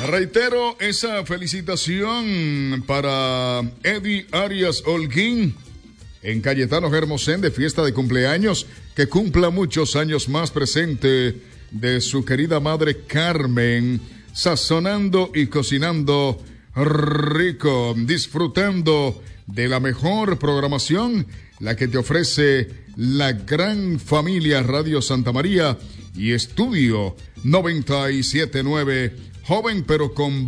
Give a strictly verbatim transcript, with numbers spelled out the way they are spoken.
Reitero esa felicitación para Eddie Arias Holguín en Cayetano Hermosén de fiesta de cumpleaños, que cumpla muchos años más, presente de su querida madre Carmen, sazonando y cocinando rico, disfrutando de la mejor programación, la que te ofrece la gran familia Radio Santa María y Estudio noventa y siete punto nueve, joven pero con